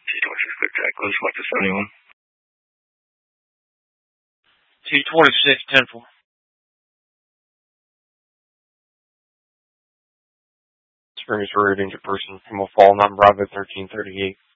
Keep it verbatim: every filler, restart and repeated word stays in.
T twenty-six, clear track, go select to seventy-one. T twenty-six, ten four. Experience for rating to person from a fall, not Bravo thirteen thirty-eight.